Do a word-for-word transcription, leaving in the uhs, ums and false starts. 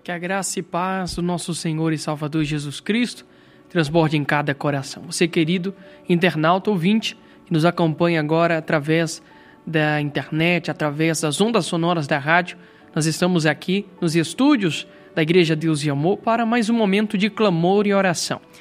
Que a graça e paz do nosso Senhor e Salvador Jesus Cristo transborde em cada coração. Você, querido internauta ouvinte, que nos acompanha agora através da internet, através das ondas sonoras da rádio, nós estamos aqui nos estúdios da Igreja Deus e Amor para mais um momento de clamor e oração.